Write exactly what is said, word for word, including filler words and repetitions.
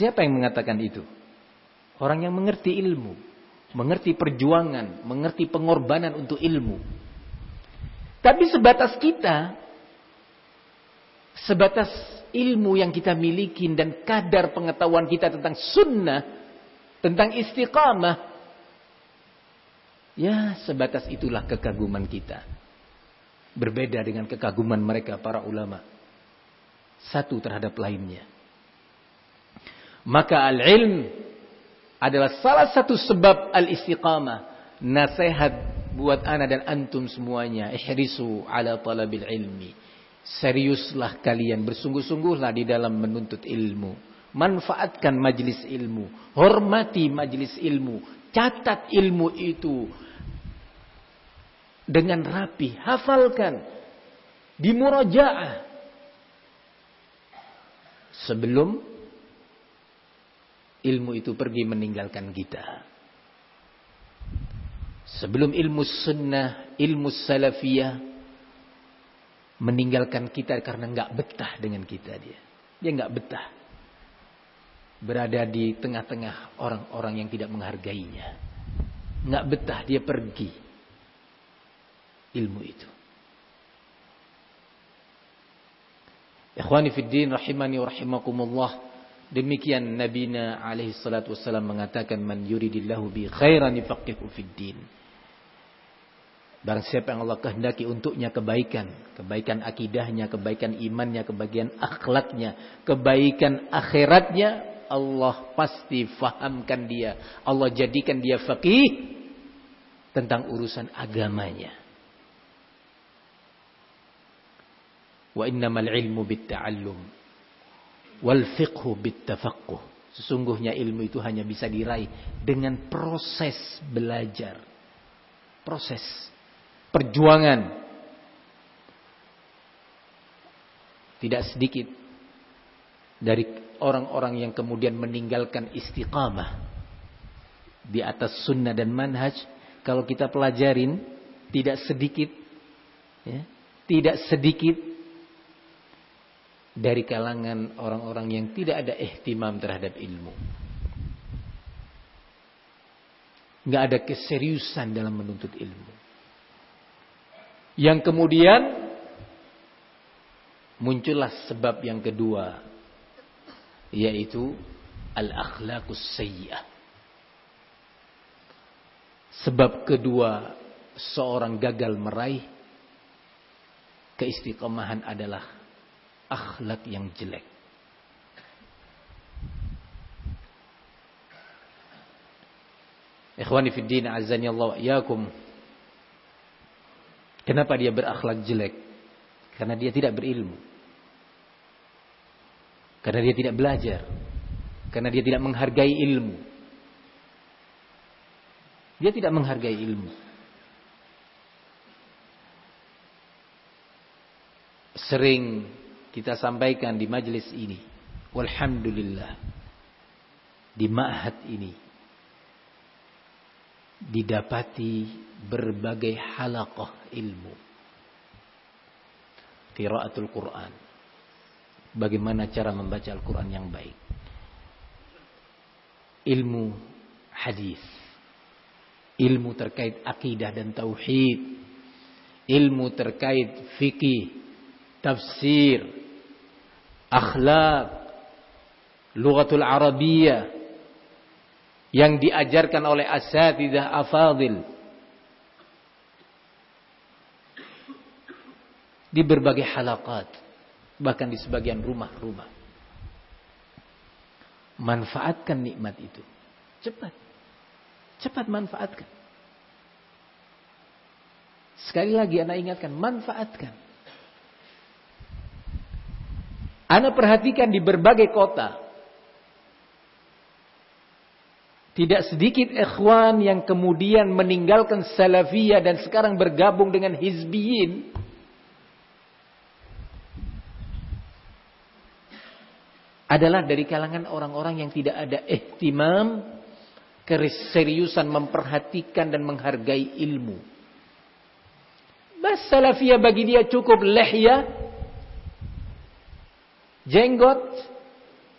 Siapa yang mengatakan itu? Orang yang mengerti ilmu, mengerti perjuangan, mengerti pengorbanan untuk ilmu. Tapi sebatas kita, sebatas ilmu yang kita miliki dan kadar pengetahuan kita tentang sunnah, tentang istiqamah, ya sebatas itulah kekaguman kita. Berbeda dengan kekaguman mereka para ulama, satu terhadap lainnya. Maka al-ilm adalah salah satu sebab al-istiqamah. Nasihat buat ana dan antum semuanya, ihrisu ala talabil ilmi. Seriuslah kalian, bersungguh-sungguhlah di dalam menuntut ilmu. Manfaatkan majlis ilmu, hormati majlis ilmu, catat ilmu itu dengan rapi, hafalkan, di murajaah sebelum ilmu itu pergi meninggalkan kita. Sebelum ilmu sunnah, ilmu salafiyah meninggalkan kita karena nggak betah dengan kita dia. Dia nggak betah berada di tengah-tengah orang-orang yang tidak menghargainya. Nggak betah dia pergi ilmu itu. Ikhwani fid din rahimani wa rahimakumullah. Demikian Nabiina alaihi salatu wassalam mengatakan, man yuridillahu bi khairan yufaqihu fid din. Barang siapa yang Allah kehendaki untuknya kebaikan, kebaikan akidahnya, kebaikan imannya, kebaikan akhlaknya, kebaikan akhiratnya, Allah pasti fahamkan dia. Allah jadikan dia faqih tentang urusan agamanya. Wa innamal ilmu bitta'allum wal fiqhu bittafaqquh. Sesungguhnya ilmu itu hanya bisa diraih dengan proses belajar, proses perjuangan. Tidak sedikit dari orang-orang yang kemudian meninggalkan istiqamah di atas sunnah dan manhaj, kalau kita pelajarin, tidak sedikit ya, tidak sedikit dari kalangan orang-orang yang tidak ada ihtimam terhadap ilmu. Nggak ada keseriusan dalam menuntut ilmu. Yang kemudian muncullah sebab yang kedua, yaitu al-akhlaqus sayyi'ah. Sebab kedua seorang gagal meraih keistiqomahan adalah akhlak yang jelek. Ikhwani fid din, azani Allah wa iyyakum. Kenapa dia berakhlak jelek? Karena dia tidak berilmu. Karena dia tidak belajar. Karena dia tidak menghargai ilmu. Dia tidak menghargai ilmu. Sering kita sampaikan di majelis ini, walhamdulillah, di ma'had ini didapati berbagai halaqah ilmu. Qiraatul Quran, bagaimana cara membaca Al-Quran yang baik. Ilmu hadis, ilmu terkait akidah dan tauhid, ilmu terkait fikih, tafsir, akhlak, lughatul Arabiyyah yang diajarkan oleh asatidzah afadil di berbagai halaqat, bahkan di sebagian rumah-rumah. Manfaatkan nikmat itu. Cepat. Cepat manfaatkan. Sekali lagi ana ingatkan, manfaatkan. Ana perhatikan di berbagai kota, tidak sedikit ikhwan yang kemudian meninggalkan salafiyah dan sekarang bergabung dengan hizbiyin. Adalah dari kalangan orang-orang yang tidak ada ihtimam, keseriusan memperhatikan dan menghargai ilmu. Bas salafiyah bagi dia cukup lihya, jenggot,